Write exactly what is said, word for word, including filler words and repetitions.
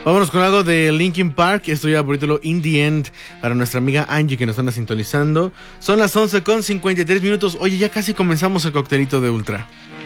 Vámonos con algo de Linkin Park. Esto ya por título In the End para nuestra amiga Angie que nos anda sintonizando. Son las once con cincuenta y tres minutos. Oye, ya casi comenzamos el coctelito de Ultra.